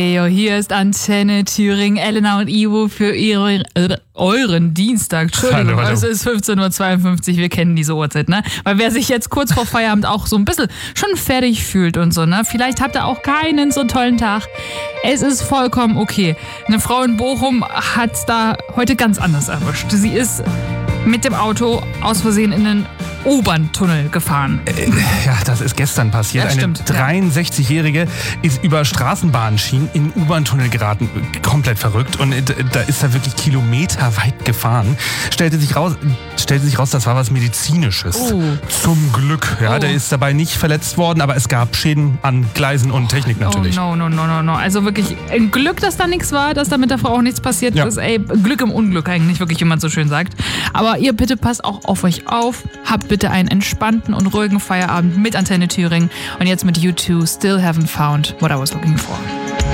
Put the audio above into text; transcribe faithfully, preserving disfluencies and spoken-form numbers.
Hey, hier ist Antenne Thüringen, Elena und Ivo für ihre, äh, euren Dienstag. Entschuldigung, hallo, hallo. Es ist fünfzehn Uhr zweiundfünfzig, wir kennen diese Uhrzeit, ne? Weil wer sich jetzt kurz vor Feierabend auch so ein bisschen schon fertig fühlt und so, ne? Vielleicht habt ihr auch keinen so tollen Tag. Es ist vollkommen okay. Eine Frau in Bochum hat's da heute ganz anders erwischt. Sie ist mit dem Auto aus Versehen in den U-Bahn-Tunnel gefahren. Äh, ja, das ist gestern passiert. Ja, stimmt, Eine dreiundsechzigjährige ist über Straßenbahnschienen in U-Bahn-Tunnel geraten. Komplett verrückt. Und da ist er wirklich kilometerweit gefahren. Stellte sich raus, stellte sich raus, das war was Medizinisches. Oh. Zum Glück. Ja, Oh. der ist dabei nicht verletzt worden, aber es gab Schäden an Gleisen und Technik natürlich. Oh, no, no, no, no, no. Also wirklich ein Glück, dass da nichts war, dass da mit der Frau auch nichts passiert Ja. ist. Ey, Glück im Unglück eigentlich, wirklich, wie man so schön sagt. Aber ihr bitte passt auch auf euch auf. Habt bitte einen entspannten und ruhigen Feierabend mit Antenne Thüringen. Und jetzt mit U zwei, Still Haven't Found What I Was Looking For.